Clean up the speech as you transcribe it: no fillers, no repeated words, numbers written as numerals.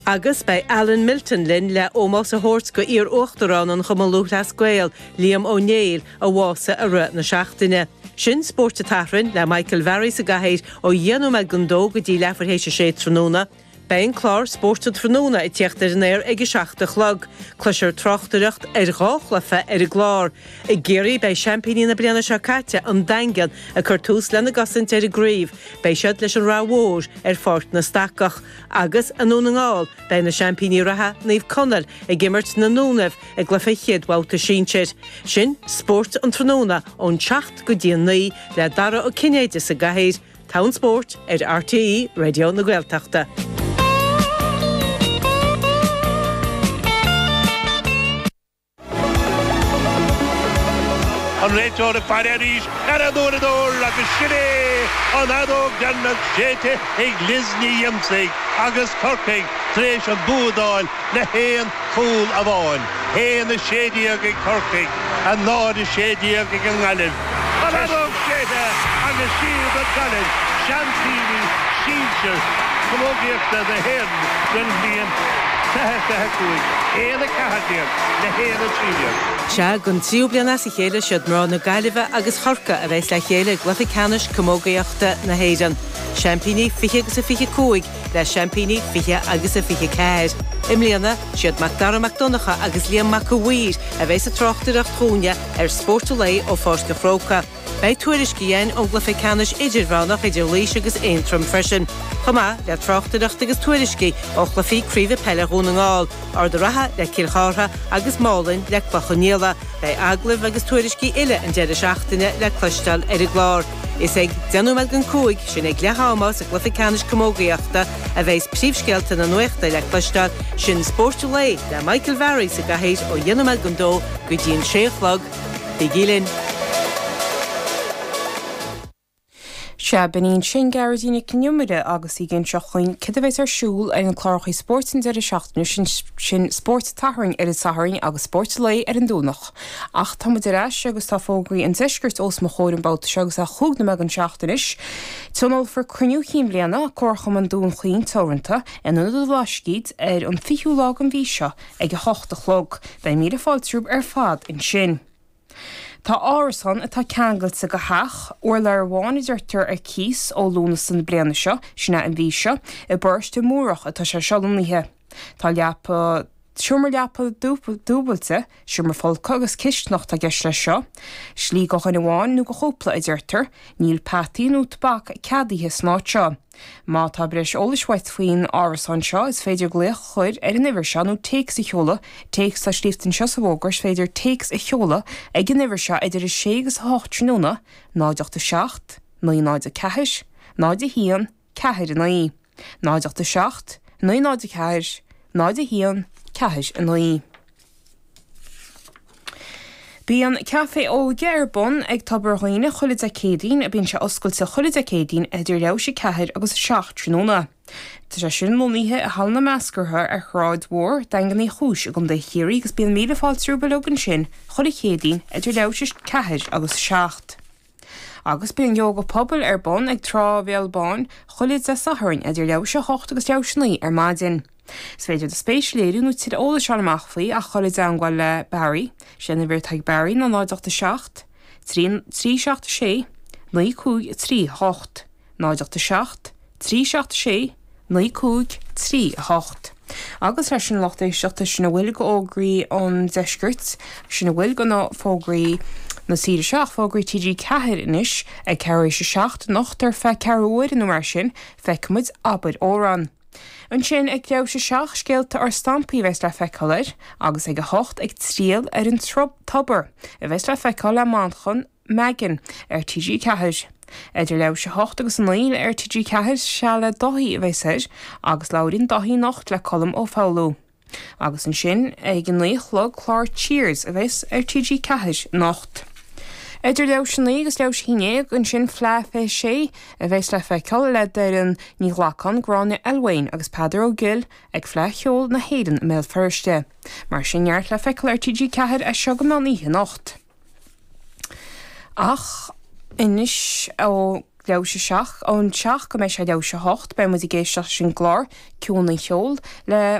Agus bei Alan Milton linn le ómás a hort go ír ochtarán an chumalúthas Gael Liam O'Neill a bhása a rut na seachtaine. Sin spórta taithrin le Michael Varry sa gahéir ó dhéanú me gundó go dtí lefar héise sé tróna. Bein chlár spórta tróna I teachtar an air ag seachta chlog. Cluisir trochtaricht gáchlafa ar glár. I géirí bei champíní na bliana se caite an dangan a curtús lena gasint ar gríomh. Bei siad leis an ráhór fort na stacach. Agus an ngáil bei na champíní ratha naomh conal ag gimmert na núnamh ag ghlafichiad bháta síntir. Sin spórt an tróna ón teacht go dtíon naí le dara ó cinéide sa gahéir. Town Sport ar RTE Radio na Gaeltachta. An réiteo de Paris ar a dúr agus sinné an adóg denna séte ag Lisní Yamsaig agus Corcaig tréis an búdáil le héan cúl a bháin. Héan na sédiag ag Corcaig a nád a sédiag ag an Galib. An adóg séte agus síad a Galib, Champíní, Sínsir, Cumógiachta de héan Grenbíon, Éana Cahadiag, le héan a trídiag. Se gon tíú bliana sa chéile siad mrá na Gaillimhe agus Chorca a bheits le chéile ghlaficanis Cumógaíochta na héireann. Champíní fiche agus a fiche cúig le champíní fiche agus a fiche céir. Imlíana siad Macdara Macdonacha agus Liam Macawír a bheits a trochtaracht chúne ar spórta lei ó fórca fróca. Bei tuairisci dhéin ó ghlaficanis idirránach idir lís agus éintrum freisin. Chomá le trochtaracht agus tuairisci ó ghlafií críomh pelle rúna ngáil, ar do ratha le Kilchartha agus Málainn le Clachaníla, bei aglah agus tuairisci ile an deidir seachtaine le Cloisteáil ar glár. Is ag denúmel gan cúig sin ag lehamás a ghlaficanis Cumógaíochta a bheits príomhscealta na nuachta le Cloisteáil sin spórta lei le Michael Varry sa gahéir ó dhéanamel gandó go dtíon séchlog i gílinn. Se benín sin garadína cniumide agus í gin seochain cid ar siúl an chláirchaí sportin ar a seachtainú sin sport tathrainn ar a sathrainn agus sport lei ar an dúnach. Ach tá muidir agus tá fógraí an deisgurt os mo chóirin báta segus a chúg na megan seachtanis. Tunal for cruniú chin bliana corcham an dún chlín torranta an anad bhlaiscíd ar an fiú lag an bhí seo ag a hochta chlog bei míad a fáiltrúb ar fad in sin. Tá árasan atá ceangailt sa go heach or leir bháin idirtar ar cís ó lúnas san bliana seo sinna an bhí seo I bursta múrach atá sé seolúnaithe. Tá leapa siúmar leapa dúbailte siúmar fáilcha agus cistnacht a gceist le seo, slí go chuine bháin nó go chópla idirtar, níl patí nó tabhac ceadaithe snáid seo. Má tá breis ólashaid faoin árasan seo is féidir gléach chuir ar an uimhir seo nó téacs a cheola, téacs tá slíomhtain seo sa bhógar féidir téacs a cheola ag an uimhir seo idir is 6 tróna, 9 9 ceis, 9 híon, ceithir a naí, 9 7, 9 ceir, 9 híon, ceithir a naí. Bí an cafe ó Gearbon ag tabar chuoine chuid a cédín a bíonn se oscail sa chuid a cédín idir leo sé ceithir agus 7 tróna. Tá sé sin móníthe a hall na meascartha ar chráid mhór dangan í chúis a gom de chéirí agus bíon míle fáiltrú belogan sin chuid a chédín idir leo sé ceithir agus 7. Agus bíon yoga pobl ar bon ag trá bhéalbáin chuid a sathrainn idir leo sé 8 agus leo snaí ar maidin. Sfeidir de spéisiléirú nó tíad óla seán amachfaí a choid an gháil le Barry, sin a bhir teag Barry na 9 7, 3 7 6, 9 5 3 8, 9 7, 3 7 6, 9 5 3 8. Agus leis sin lochta seachta sin bhfuil go ógraí an deisgurt, sin bhfuil go ná fógraí na síre seach fógraí TG ceithir inis ag ceiréis 7 nacht ar fe ceúir in mar sin feicmuid abad órán. An sin ag leo sé 7 scéalta ar stampaí bheits le feiceáir agus ag a 8 ag tríal ar an tobar a bheits le feiceáil le mánchan Megan ar TG ceithir. Idir leo sé 8 agus 9 ar TG ceithir se le 2 a bheitséir agus leirinn 2 nacht le colm ó fáú. Agus an sin ag an líochlog chlár Cheers a bheits ar TG ceithir nacht. Idir leo sin agus leo híine an sin flá fé sé a bheits le feiceáil le ar an ní ghlachan gráinne Elwain agus Pedro Gill ag flecheol na héan mé firste. Mar sin neart le feiceáil ar TG ceithir a seo go má níthe nacht. Ach, inis ó leo se seach ón seach go mé sé leo se hocht be mu géisteach sin glár ciún an cheol le